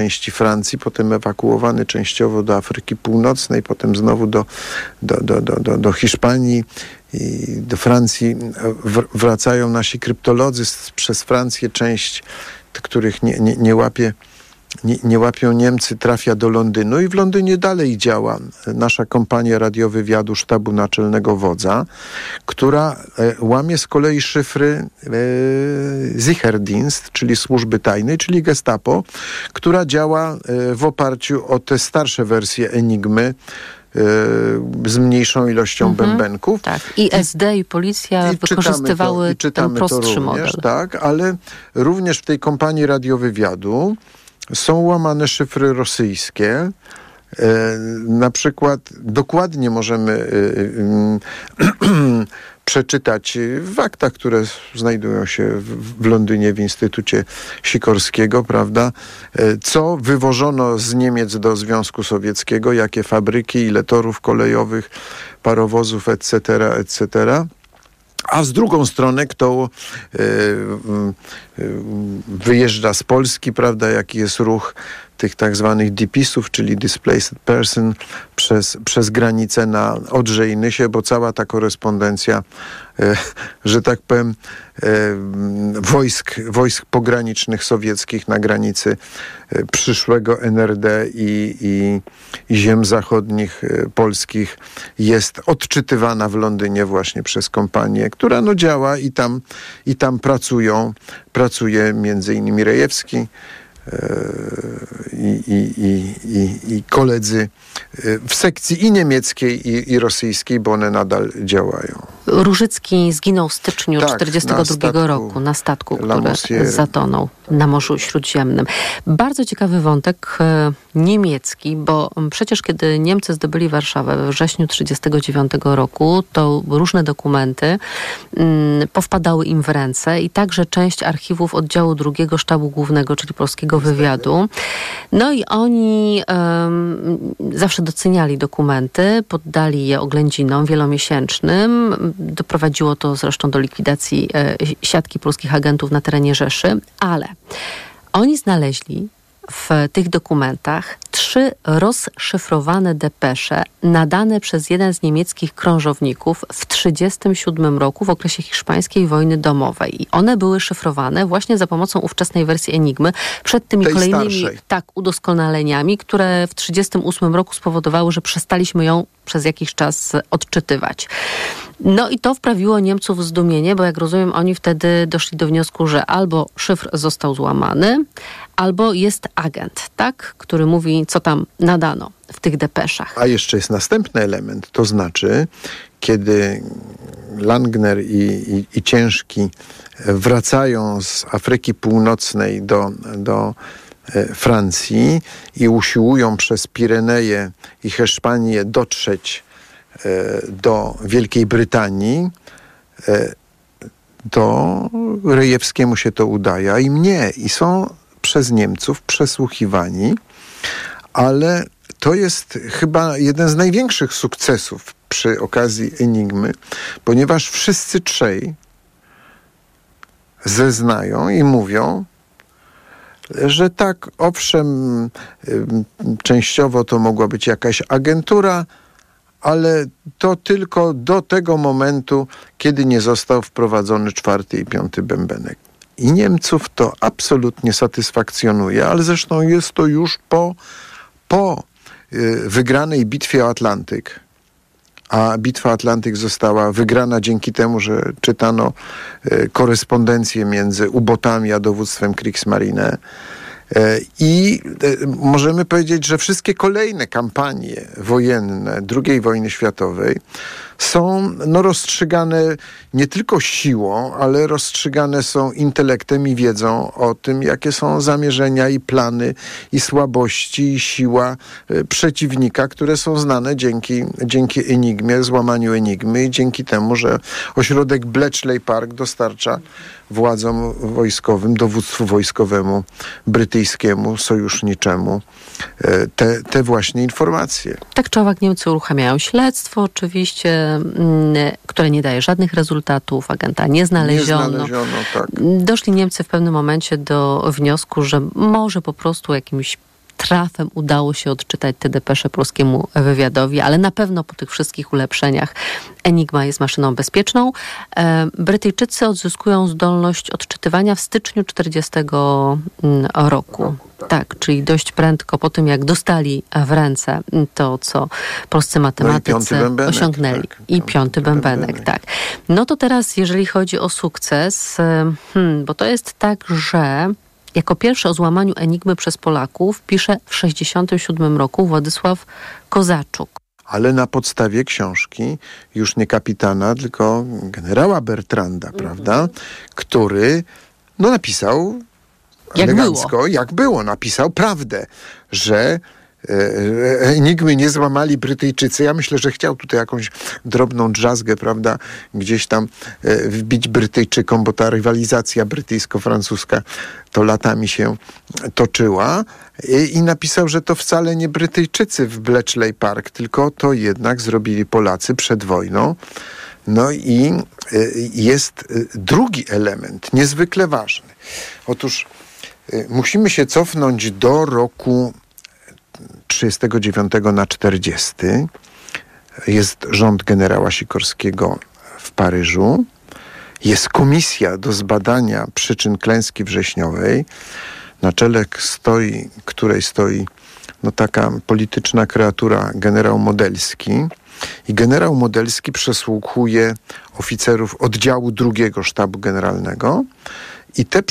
części Francji, potem ewakuowany częściowo do Afryki Północnej, potem znowu do Hiszpanii i do Francji. Wracają nasi kryptolodzy przez Francję. Część, których nie łapią Niemcy, trafia do Londynu i w Londynie dalej działa nasza kompania radiowywiadu Sztabu Naczelnego Wodza, która łamie z kolei szyfry Sicherdienst, czyli służby tajnej, czyli Gestapo, która działa w oparciu o te starsze wersje Enigmy, z mniejszą ilością bębenków. Tak. I SD, i policja wykorzystywały ten prostszy model. Tak, ale również w tej kompanii radiowywiadu są łamane szyfry rosyjskie. Na przykład dokładnie możemy przeczytać w aktach, które znajdują się w Londynie w Instytucie Sikorskiego, prawda, co wywożono z Niemiec do Związku Sowieckiego, jakie fabryki, ile torów kolejowych, parowozów, etc., etc. A z drugą stronę, kto wyjeżdża z Polski, prawda, jaki jest ruch tych tak zwanych DPS-ów, czyli Displaced Person, przez granicę na Odrze i Nysie, bo cała ta korespondencja, że tak powiem, wojsk pogranicznych sowieckich na granicy przyszłego NRD i ziem zachodnich polskich jest odczytywana w Londynie właśnie przez kompanię, która działa i tam pracuje między innymi Rejewski i koledzy w sekcji i niemieckiej, i rosyjskiej, bo one nadal działają. Różycki zginął w styczniu 1942 roku na statku, który zatonął na Morzu Śródziemnym. Bardzo ciekawy wątek niemiecki, bo przecież kiedy Niemcy zdobyli Warszawę we wrześniu 1939 roku, to różne dokumenty powpadały im w ręce i także część archiwów oddziału II Sztabu Głównego, czyli Polskiego Wywiadu. No i oni zawsze doceniali dokumenty, poddali je oględzinom wielomiesięcznym. Doprowadziło to zresztą do likwidacji siatki polskich agentów na terenie Rzeszy, ale oni znaleźli w tych dokumentach 3 rozszyfrowane depesze nadane przez jeden z niemieckich krążowników w 1937 roku w okresie hiszpańskiej wojny domowej. I one były szyfrowane właśnie za pomocą ówczesnej wersji Enigmy przed tymi kolejnymi udoskonaleniami, które w 1938 roku spowodowały, że przestaliśmy ją przez jakiś czas odczytywać. No i to wprawiło Niemców w zdumienie, bo jak rozumiem, oni wtedy doszli do wniosku, że albo szyfr został złamany, albo jest agent, tak, który mówi, co tam nadano w tych depeszach. A jeszcze jest następny element, to znaczy, kiedy Langner i Ciężki wracają z Afryki Północnej do Francji i usiłują przez Pireneje i Hiszpanię dotrzeć do Wielkiej Brytanii, to Rejewskiemu się to udaje, a im nie. I są przez Niemców przesłuchiwani, ale to jest chyba jeden z największych sukcesów przy okazji Enigmy, ponieważ wszyscy 3 zeznają i mówią, że tak, owszem, częściowo to mogła być jakaś agentura, ale to tylko do tego momentu, kiedy nie został wprowadzony 4. i 5. bębenek. I Niemców to absolutnie satysfakcjonuje, ale zresztą jest to już po wygranej bitwie o Atlantyk. A bitwa o Atlantyk została wygrana dzięki temu, że czytano korespondencję między ubotami a dowództwem Kriegsmarine. I możemy powiedzieć, że wszystkie kolejne kampanie wojenne II wojny światowej są rozstrzygane nie tylko siłą, ale rozstrzygane są intelektem i wiedzą o tym, jakie są zamierzenia i plany i słabości i siła przeciwnika, które są znane dzięki Enigmie, złamaniu Enigmy i dzięki temu, że ośrodek Bletchley Park dostarcza władzom wojskowym, dowództwu wojskowemu brytyjskiemu, sojuszniczemu te właśnie informacje. Tak czy owak Niemcy uruchamiają śledztwo oczywiście, które nie daje żadnych rezultatów. Agenta nie znaleziono. Tak. Doszli Niemcy w pewnym momencie do wniosku, że może po prostu jakimś trafem udało się odczytać te depesze polskiemu wywiadowi, ale na pewno po tych wszystkich ulepszeniach Enigma jest maszyną bezpieczną. Brytyjczycy odzyskują zdolność odczytywania w styczniu 40 roku. Tak, czyli dość prędko po tym, jak dostali w ręce to, co polscy matematycy osiągnęli. I piąty bębenek, tak. No to teraz, jeżeli chodzi o sukces, bo to jest tak, że jako pierwszy o złamaniu Enigmy przez Polaków pisze w 1967 roku Władysław Kozaczuk. Ale na podstawie książki już nie kapitana, tylko generała Bertranda, prawda? Który napisał elegancko, jak było. Napisał prawdę, że Enigmy nie złamali Brytyjczycy. Ja myślę, że chciał tutaj jakąś drobną drzazgę, prawda, gdzieś tam wbić Brytyjczykom, bo ta rywalizacja brytyjsko-francuska to latami się toczyła i napisał, że to wcale nie Brytyjczycy w Bletchley Park, tylko to jednak zrobili Polacy przed wojną. No i jest drugi element, niezwykle ważny. Otóż musimy się cofnąć do roku 39 na 40. Jest rząd generała Sikorskiego w Paryżu. Jest komisja do zbadania przyczyn klęski wrześniowej, na czele której stoi taka polityczna kreatura, generał Modelski. I generał Modelski przesłuchuje oficerów oddziału II Sztabu Generalnego. I te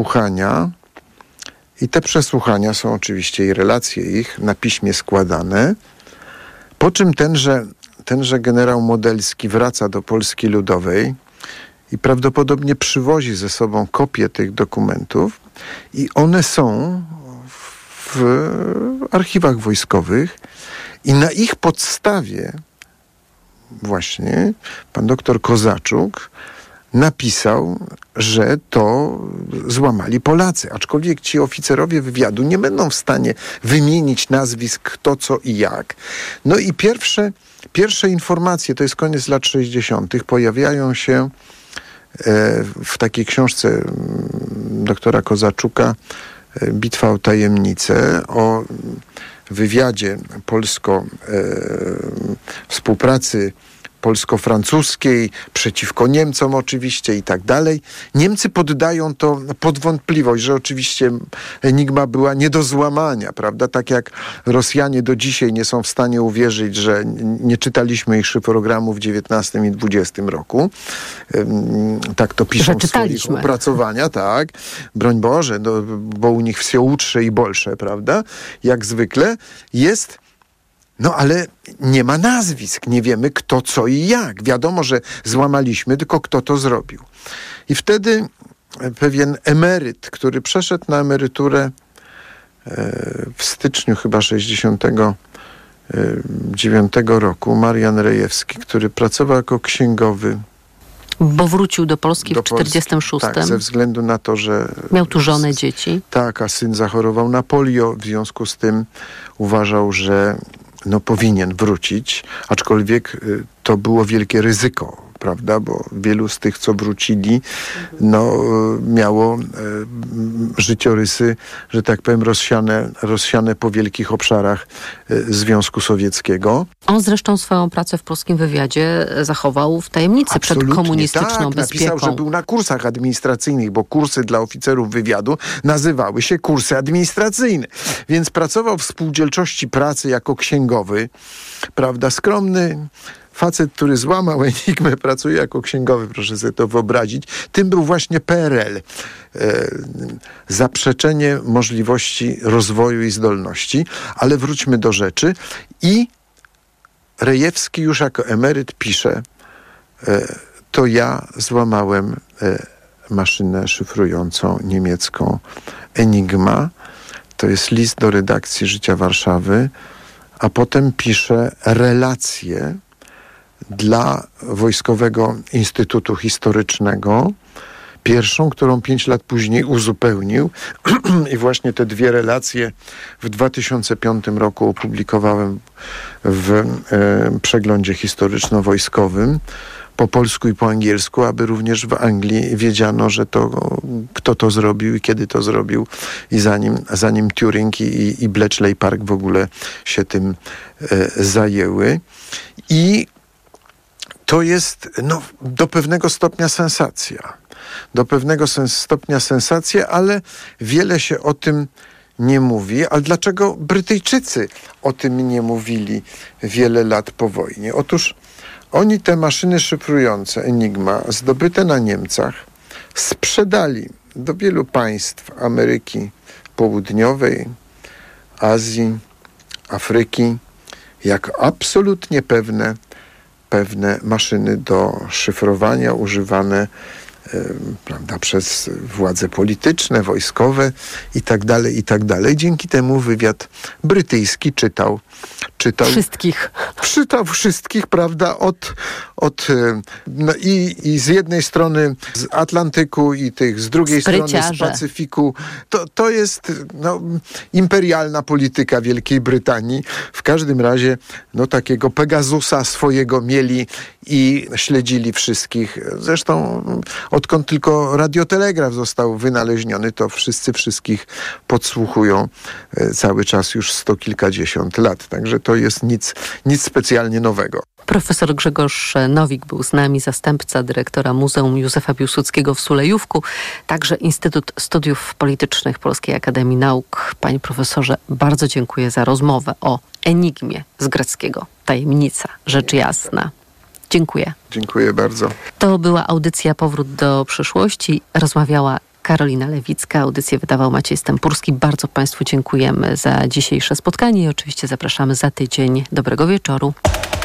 przesłuchania są oczywiście i relacje ich na piśmie składane, po czym tenże generał Modelski wraca do Polski Ludowej i prawdopodobnie przywozi ze sobą kopię tych dokumentów i one są w archiwach wojskowych i na ich podstawie właśnie pan doktor Kozaczuk napisał, że to złamali Polacy. Aczkolwiek ci oficerowie wywiadu nie będą w stanie wymienić nazwisk kto, co i jak. No i pierwsze informacje, to jest koniec lat 60., pojawiają się w takiej książce doktora Kozaczuka Bitwa o tajemnicę, o wywiadzie współpracy polsko-francuskiej, przeciwko Niemcom oczywiście i tak dalej. Niemcy poddają to pod wątpliwość, że oczywiście Enigma była nie do złamania, prawda? Tak jak Rosjanie do dzisiaj nie są w stanie uwierzyć, że nie czytaliśmy ich szyfrogramów w XIX i XX roku. Tak to piszą w swoich opracowaniach, tak. Broń Boże, bo u nich wsio łutrze i bolsze, prawda? Jak zwykle jest. No ale nie ma nazwisk, nie wiemy kto, co i jak. Wiadomo, że złamaliśmy, tylko kto to zrobił. I wtedy pewien emeryt, który przeszedł na emeryturę w styczniu chyba 69 roku, Marian Rejewski, który pracował jako księgowy. Bo wrócił do Polski w 46. Tak, ze względu na to, że miał tu żonę, dzieci. Tak, a syn zachorował na polio, w związku z tym uważał, że powinien wrócić, aczkolwiek to było wielkie ryzyko, prawda, bo wielu z tych, co wrócili, miało życiorysy, że tak powiem, rozsiane po wielkich obszarach Związku Sowieckiego. On zresztą swoją pracę w polskim wywiadzie zachował w tajemnicy przed komunistyczną bezpieką. Napisał, że był na kursach administracyjnych, bo kursy dla oficerów wywiadu nazywały się kursy administracyjne. Więc pracował w spółdzielczości pracy jako księgowy, prawda, skromny facet, który złamał Enigmę, pracuje jako księgowy, proszę sobie to wyobrazić. Tym był właśnie PRL. Zaprzeczenie możliwości rozwoju i zdolności. Ale wróćmy do rzeczy. I Rejewski już jako emeryt pisze, to ja złamałem maszynę szyfrującą niemiecką Enigma. To jest list do redakcji Życia Warszawy, a potem pisze relację dla Wojskowego Instytutu Historycznego, pierwszą, którą 5 lat później uzupełnił i właśnie te dwie relacje w 2005 roku opublikowałem w przeglądzie historyczno-wojskowym. po polsku i po angielsku, aby również w Anglii wiedziano, że kto to zrobił i kiedy to zrobił i zanim Turing i Bletchley Park w ogóle się tym zajęły. I to jest do pewnego stopnia sensacja. Do pewnego stopnia sensacja, ale wiele się o tym nie mówi. Ale dlaczego Brytyjczycy o tym nie mówili wiele lat po wojnie? Otóż oni te maszyny szyfrujące Enigma zdobyte na Niemcach sprzedali do wielu państw Ameryki Południowej, Azji, Afryki, jak absolutnie pewne maszyny do szyfrowania używane przez władze polityczne, wojskowe i tak dalej. Dzięki temu wywiad brytyjski czytał wszystkich, prawda, i z jednej strony z Atlantyku i tych z drugiej strony z Pacyfiku. To jest imperialna polityka Wielkiej Brytanii. W każdym razie takiego Pegasusa swojego mieli i śledzili wszystkich. Zresztą odkąd tylko radiotelegraf został wynaleziony, to wszyscy wszystkich podsłuchują cały czas już 100 kilkadziesiąt lat. Także to jest nic specjalnie nowego. Profesor Grzegorz Nowik był z nami, zastępca dyrektora Muzeum Józefa Piłsudskiego w Sulejówku, także Instytut Studiów Politycznych Polskiej Akademii Nauk. Panie profesorze, bardzo dziękuję za rozmowę o enigmie z greckiego. Tajemnica, rzecz jasna. Dziękuję. Dziękuję bardzo. To była audycja Powrót do przyszłości. Rozmawiała Karolina Lewicka. Audycję wydawał Maciej Stępurski. Bardzo Państwu dziękujemy za dzisiejsze spotkanie i oczywiście zapraszamy za tydzień. Dobrego wieczoru.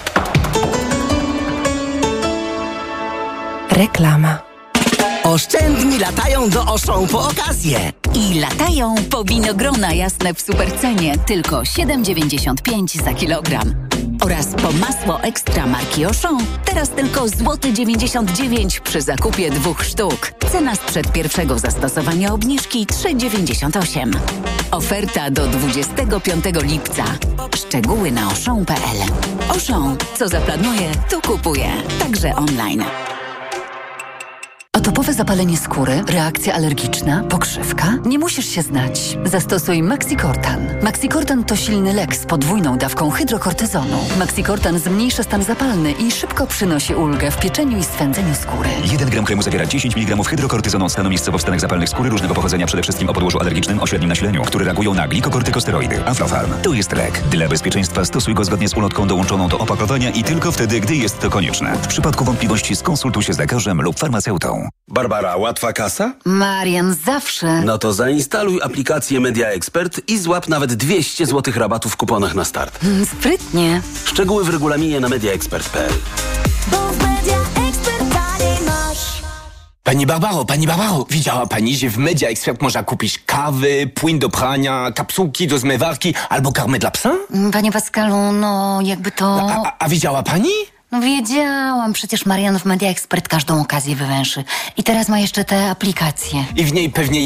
Reklama. Oszczędni latają do Auchan po okazję. I latają po winogrona jasne w supercenie, tylko 7,95 za kilogram. Oraz po masło ekstra marki Auchan, teraz tylko złoty 99 przy zakupie 2 sztuk. Cena sprzed pierwszego zastosowania obniżki 3,98. Oferta do 25 lipca. Szczegóły na auchan.pl. Auchan, co zaplanuje, to kupuje. Także online. Atopowe zapalenie skóry, reakcja alergiczna, pokrzywka? Nie musisz się znać. Zastosuj Maxicortan. Maxicortan to silny lek z podwójną dawką hydrokortyzonu. Maxicortan zmniejsza stan zapalny i szybko przynosi ulgę w pieczeniu i swędzeniu skóry. 1 gram kremu zawiera 10 mg hydrokortyzonu od stanu miejscowo w stanach zapalnych skóry różnego pochodzenia, przede wszystkim o podłożu alergicznym o średnim nasileniu, które reagują na glikokortykosteroidy. Aflofarm. To jest lek. Dla bezpieczeństwa stosuj go zgodnie z ulotką dołączoną do opakowania i tylko wtedy, gdy jest to konieczne. W przypadku wątpliwości skonsultuj się z lekarzem lub farmaceutą. Barbara, łatwa kasa? Marian, zawsze. No to zainstaluj aplikację Media Expert i złap nawet 200 zł rabatu w kuponach na start. Sprytnie. Szczegóły w regulaminie na mediaexpert.pl. Pani Barbaro, widziała pani, że w Media Expert można kupić kawy, płyn do prania, kapsułki do zmywarki albo karmę dla psa? Panie Pascalu, jakby to... A widziała pani? Wiedziałam, przecież Marian w Media Expert każdą okazję wywęszy. I teraz ma jeszcze tę aplikację. I w niej pewnie